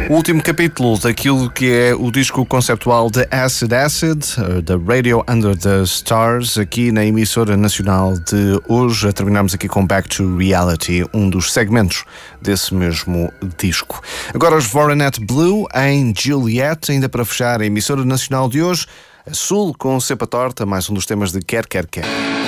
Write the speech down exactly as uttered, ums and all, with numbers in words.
O último capítulo daquilo que é o disco conceptual de Acid Acid, da Radio Under the Stars, aqui na emissora nacional de hoje. Terminamos aqui com Back to Reality, um dos segmentos desse mesmo disco. Agora os Voronet Blue em Juliet, ainda para fechar a emissora nacional de hoje, a Sul com Cepa Torta, mais um dos temas de Quer Quer Quer.